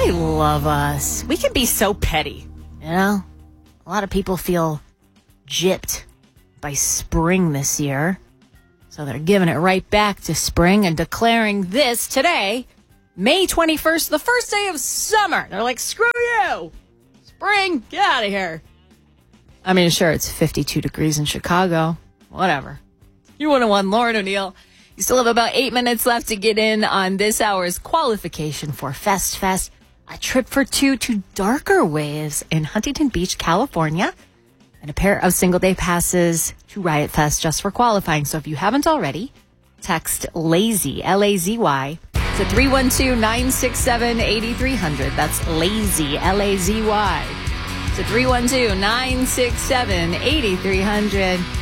I love us. We can be so petty, you know? A lot of people feel gypped by spring this year. So they're giving it right back to spring and declaring this today, May 21st, the first day of summer. They're like, screw you. Spring, get out of here. I mean, sure, it's 52 degrees in Chicago. Whatever. You 101, Lauren O'Neill. You still have about 8 minutes left to get in on this hour's qualification for Fest Fest, a trip for two to Darker Waves in Huntington Beach, California, and a pair of single-day passes to Riot Fest just for qualifying. So if you haven't already, text LAZY, L-A-Z-Y, to 312-967-8300. That's LAZY, L-A-Z-Y, to 312-967-8300.